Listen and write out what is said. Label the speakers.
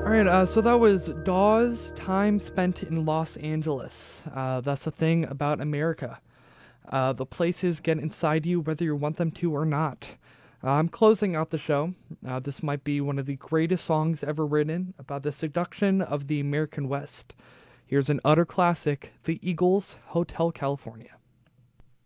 Speaker 1: All right, so that was Dawes, Time Spent in Los Angeles. That's the thing about America. The places get inside you whether you want them to or not. I'm closing out the show. This might be one of the greatest songs ever written about the seduction of the American West. Here's an utter classic, The Eagles, Hotel California.